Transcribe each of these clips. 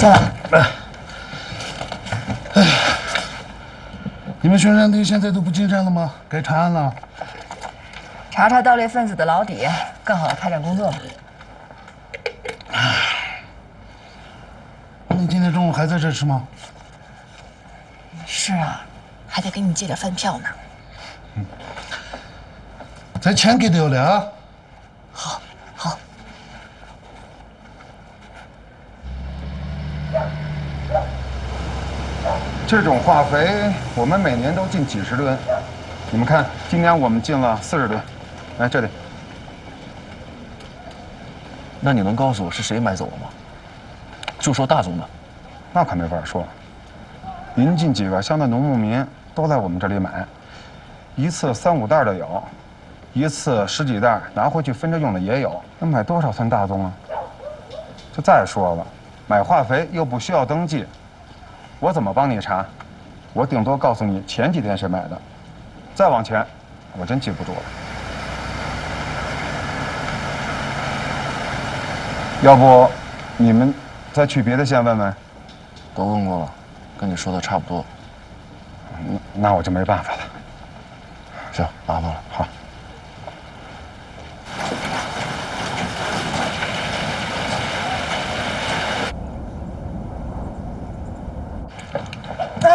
谢了。 你们宣传队现在都不进山了吗？该查案了。 查查盗猎分子的老底，更好的开展工作嘛。 你今天中午还在这吃吗？ 是啊，还得给你借点饭票呢。 咱钱给掉了啊。 好。 这种化肥我们每年都进几十吨，你们看，今年我们进了40吨。来这里， 那你能告诉我是谁买走了吗？就说大宗的。 那可没法说。临近几个乡的农牧民都在我们这里买，一次3、5袋的有，一次10几袋拿回去分着用的也有。那买多少算大宗啊？就再说了，买化肥又不需要登记，我怎么帮你查？我顶多告诉你前几天谁买的，再往前，我真记不住了。要不，你们再去别的县问问。 都问过了，跟你说的差不多。 那我就没办法了。 行，麻烦了。 好。 哎，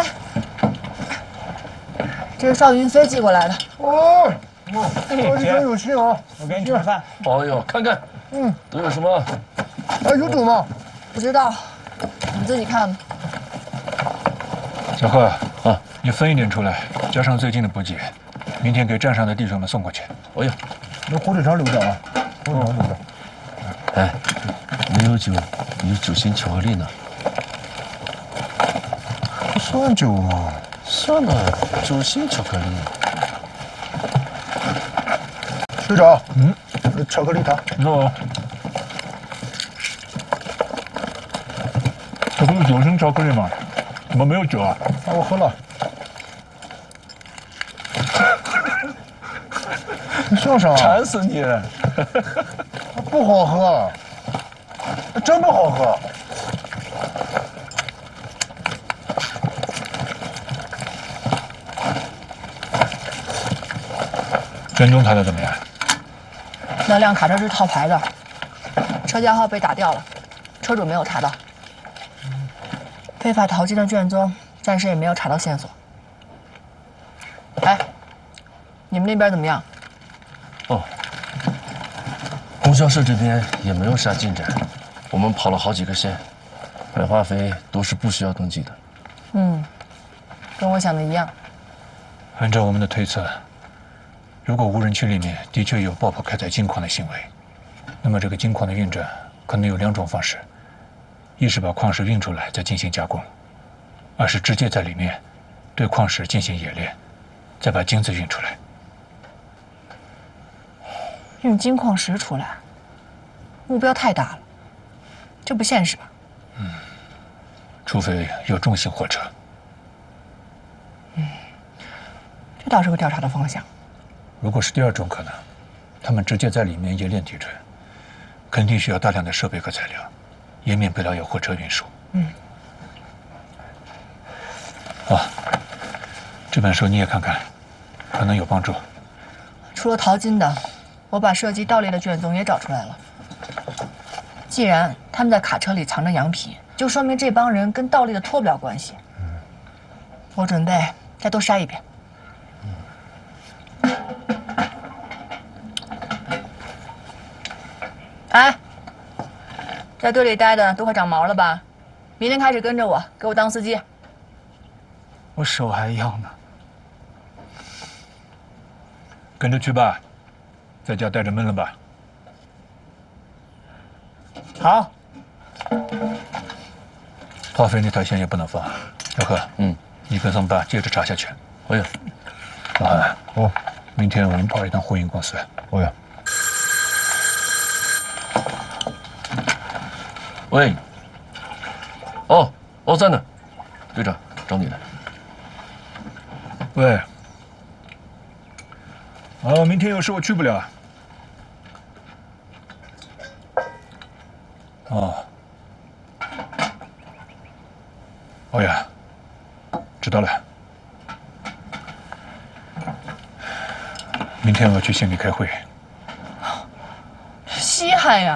这是邵云飞寄过来的。 哦，我真有心啊！ 我给你吃饭。 哎呦，看看，都有什么？ 哎，有毒吗？ 不知道，你自己看吧。 小贺啊，你分一点出来，加上最近的补给，明天给站上的弟兄们送过去。 哎呀， 那火腿肠留着啊，火腿肠留着。 哎，没有酒，有酒心巧克力呢。 不算酒吗？ 算了，酒心巧克力。 队长，巧克力糖。 哦，这不是酒心巧克力吗？怎么没有酒啊？ 啊，我喝了。你笑啥？ 馋死你！ 不好喝，真不好喝。 卷宗查的怎么样？ 那辆卡车是套牌的，车架号被打掉了，车主没有查到。非法淘金的卷宗暂时也没有查到线索。哎，你们那边怎么样？ 哦，供销社这边也没有啥进展，我们跑了好几个县，买化肥都是不需要登记的。 跟我想的一样。 按照我们的推测，如果无人区里面的确有爆破开采金矿的行为，那么这个金矿的运转可能有2种方式：一是把矿石运出来再进行加工，二是直接在里面对矿石进行冶炼，再把金子运出来。 运金矿石出来，目标太大了，这不现实吧？ 除非有重型货车。 这倒是个调查的方向。 如果是第2种可能，他们直接在里面冶炼提纯，肯定需要大量的设备和材料，也免不了有货车运输。这本书你也看看，可能有帮助。 除了淘金的，我把涉及盗猎的卷宗也找出来了。既然他们在卡车里藏着羊皮，就说明这帮人跟盗猎的脱不了关系。我准备再多筛一遍。哎，在队里待的都快长毛了吧？明天开始跟着我，给我当司机。 我手还痒呢。跟着去吧，在家待着闷了吧？ 好。 化肥那条线也不能放。小贺，你跟宋爸接着查下去。 哎呀， 老韩，明天我们跑一趟货运公司。 喂。在呢，队长找你呢。 喂。明天有事我去不了。 欧阳，知道了。明天我去县里开会。 稀罕呀！